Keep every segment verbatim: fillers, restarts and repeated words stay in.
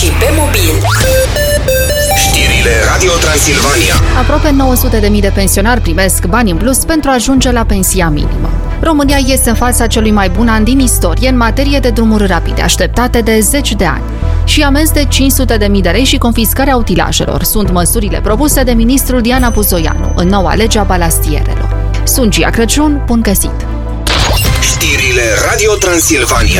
și pe mobil. Știrile Radio Transilvania. Aproape nouă sute de mii de pensionari primesc bani în plus pentru a ajunge la pensia minimă. România este în fața celui mai bun an din istorie în materie de drumuri rapide, așteptate de zeci de ani. Și amenzi de cinci sute de mii de lei și confiscarea utilajelor sunt măsurile propuse de ministrul Diana Buzoianu în noua lege a balastierelor. Sunt Gia Crăciun, bun găsit! Știrile Radio Transilvania.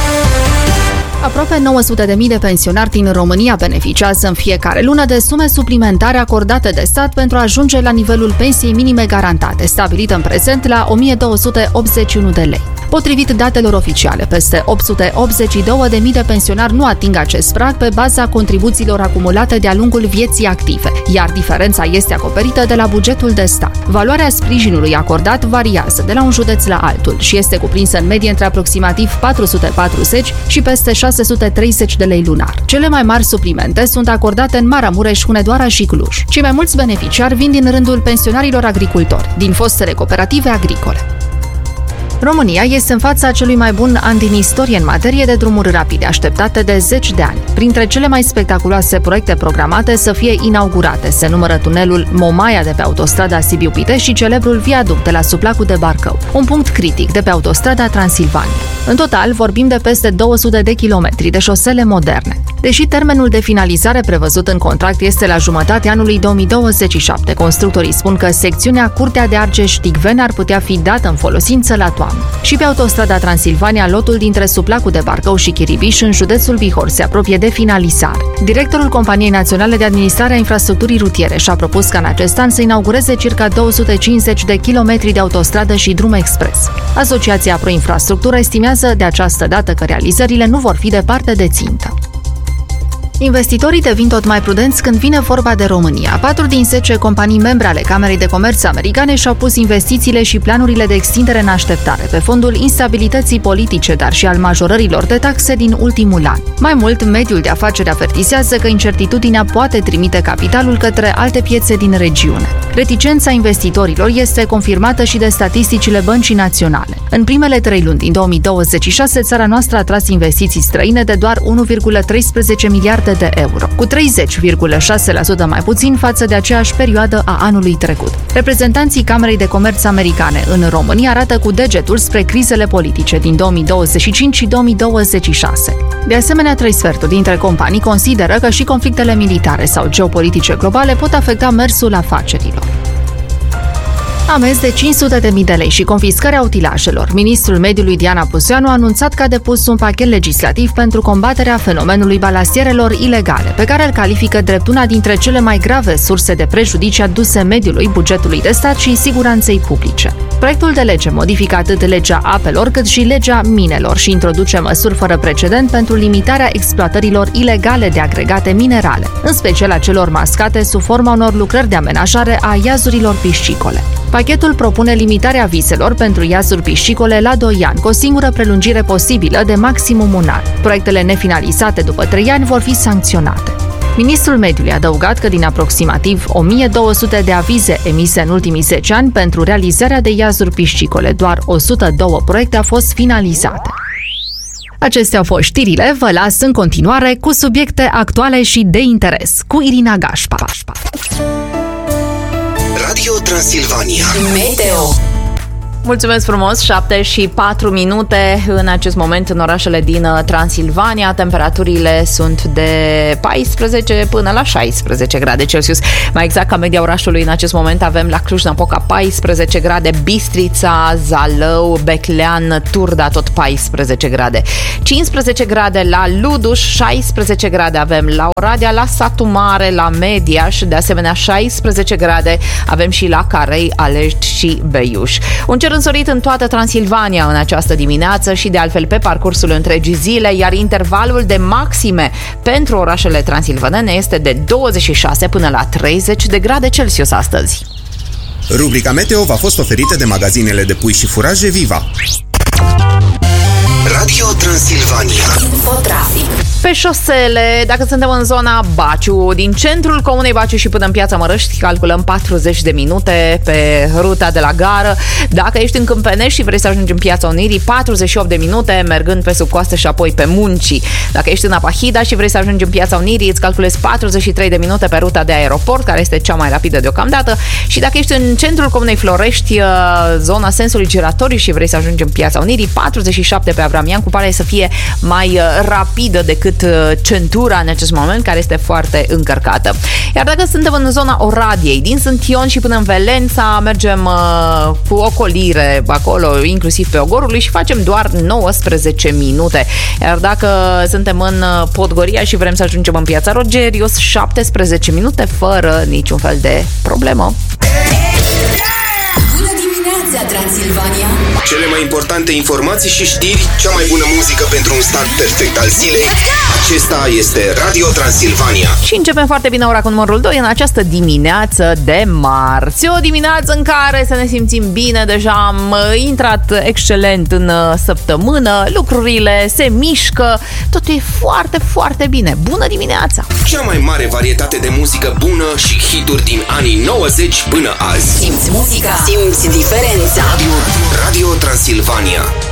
Aproape nouă sute de mii de pensionari din România beneficiază în fiecare lună de sume suplimentare acordate de stat pentru a ajunge la nivelul pensiei minime garantate, stabilit în prezent la o mie două sute optzeci și unu de lei. Potrivit datelor oficiale, peste opt sute optzeci și două de mii de pensionari nu ating acest prag pe baza contribuțiilor acumulate de-a lungul vieții active, iar diferența este acoperită de la bugetul de stat. Valoarea sprijinului acordat variază de la un județ la altul și este cuprinsă în medie între aproximativ patru sute patruzeci și peste șase sute treizeci de lei lunar. Cele mai mari suplimente sunt acordate în Maramureș, Hunedoara și Cluj. Cei mai mulți beneficiari vin din rândul pensionarilor agricultori, din fostele cooperative agricole. România este în fața celui mai bun an din istorie în materie de drumuri rapide, așteptate de zeci de ani. Printre cele mai spectaculoase proiecte programate să fie inaugurate se numără tunelul Momaia de pe autostrada Sibiu-Pitești și celebrul viaduct de la Suplacul de Barcău, un punct critic de pe autostrada Transilvania. În total, vorbim de peste două sute de kilometri de șosele moderne. Deși termenul de finalizare prevăzut în contract este la jumătatea anului două mii douăzeci și șapte, constructorii spun că secțiunea Curtea de Argeș-Ticveni ar putea fi dată în folosință la toamnă. Și pe autostrada Transilvania, lotul dintre Suplacul de Barcău și Chiribiș, în județul Bihor, se apropie de finalizare. Directorul Companiei Naționale de Administrare a Infrastructurii Rutiere și-a propus ca în acest an să inaugureze circa două sute cincizeci de kilometri de autostradă și drum expres. Asociația Proinfrastructură estimează de această dată că realizările nu vor fi departe de țintă. Investitorii devin tot mai prudenți când vine vorba de România. Patru din zece companii membre ale Camerei de Comerț americane și-au pus investițiile și planurile de extindere în așteptare, pe fondul instabilității politice, dar și al majorărilor de taxe din ultimul an. Mai mult, mediul de afaceri avertizează că incertitudinea poate trimite capitalul către alte piețe din regiune. Reticența investitorilor este confirmată și de statisticile Băncii Naționale. În primele trei luni din două mii douăzeci și șase, țara noastră a atras investiții străine de doar unu virgulă treisprezece miliarde de euro, cu treizeci virgulă șase la sută mai puțin față de aceeași perioadă a anului trecut. Reprezentanții Camerei de Comerț americane în România arată cu degetul spre crizele politice din două mii douăzeci și cinci și două mii douăzeci și șase. De asemenea, trei sferturi dintre companii consideră că și conflictele militare sau geopolitice globale pot afecta mersul afacerilor. Amenzi de cinci sute de mii de lei și confiscarea utilajelor. Ministrul Mediului Diana Buzoianu a anunțat că a depus un pachet legislativ pentru combaterea fenomenului balastierelor ilegale, pe care îl califică drept una dintre cele mai grave surse de prejudicii aduse mediului, bugetului de stat și siguranței publice. Proiectul de lege modifică atât legea apelor cât și legea minelor și introduce măsuri fără precedent pentru limitarea exploatărilor ilegale de agregate minerale, în special a celor mascate sub forma unor lucrări de amenajare a iazurilor piscicole. Pachetul propune limitarea vizelor pentru iazuri piscicole la doi ani, cu o singură prelungire posibilă de maximum un an. Proiectele nefinalizate după trei ani vor fi sancționate. Ministrul Mediului a adăugat că din aproximativ o mie două sute de avize emise în ultimii zece ani pentru realizarea de iazuri piscicole, doar o sută doi proiecte au fost finalizate. Acestea au fost știrile, vă las în continuare cu subiecte actuale și de interes, cu Irina Gașpa. Radio Transilvania. Meteo. Mulțumesc frumos, șapte și patru minute în acest moment în orașele din Transilvania. Temperaturile sunt de paisprezece până la șaisprezece grade Celsius. Mai exact, ca media orașului în acest moment avem la Cluj-Napoca paisprezece grade, Bistrița, Zalău, Beclean, Turda tot paisprezece grade, cincisprezece grade la Luduș, șaisprezece grade avem la Oradea, la Satu Mare, la Mediaș, de asemenea șaisprezece grade avem și la Carei, Alești și Beiuș. Un cer însorit în toată Transilvania în această dimineață și de altfel pe parcursul întregii zile, iar intervalul de maxime pentru orașele transilvanene este de douăzeci și șase până la treizeci de grade Celsius astăzi. Rubrica Meteo v-a fost oferită de magazinele de pui și furaje Viva. Radio Transilvania. Infotrafic. Pe Pe șosele, dacă suntem în zona Baciu, din centrul comunei Baciu și până în Piața Mărăști, calculăm patruzeci de minute pe ruta de la gară. Dacă ești în Câmpenești și vrei să ajungi în Piața Unirii, patruzeci și opt de minute mergând pe sub coastă și apoi pe Muncii. Dacă ești în Apahida și vrei să ajungi în Piața Unirii, îți calculezi patruzeci și trei de minute pe ruta de aeroport, care este cea mai rapidă deocamdată. Și dacă ești în centrul comunei Florești, zona sensului giratoriu și vrei să ajungi în Piața Unirii, patruzeci și șapte pe Avram Iancu, pare să fie mai rapidă decât centura în acest moment, care este foarte încărcată. Iar dacă suntem în zona Oradiei, din Sânt Ion și până în Velența, mergem uh, cu ocolire acolo, inclusiv pe Ogorului, și facem doar nouăsprezece minute. Iar dacă suntem în Podgoria și vrem să ajungem în Piața Rogerius, șaptesprezece minute fără niciun fel de problemă. Bună dimineața, Transilvania! Cele mai importante informații și știri, cea mai bună muzică pentru un start perfect al zilei. Acesta este Radio Transilvania. Și începem foarte bine ora cu numărul doi în această dimineață de marți. O dimineață în care să ne simțim bine, deja am intrat excelent în săptămână, lucrurile se mișcă, totul e foarte, foarte bine. Bună dimineața! Cea mai mare varietate de muzică bună și hituri din anii nouăzeci până azi. Simți muzica, simți diferența. Radio, Radio Transilvania.